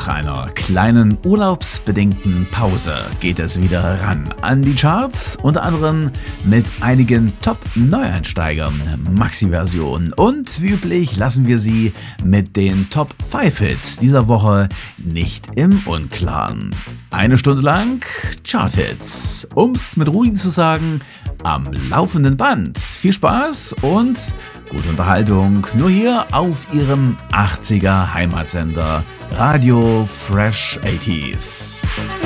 Nach einer kleinen urlaubsbedingten Pause geht es wieder ran an die Charts, unter anderem mit einigen Top-Neueinsteigern, Maxi-Versionen und wie üblich lassen wir Sie mit den Top-5-Hits dieser Woche nicht im Unklaren. Eine Stunde lang Chart-Hits, um's mit Rudi zu sagen, am laufenden Band. Viel Spaß und gute Unterhaltung, nur hier auf Ihrem 80er Heimatsender Radio Fresh 80s.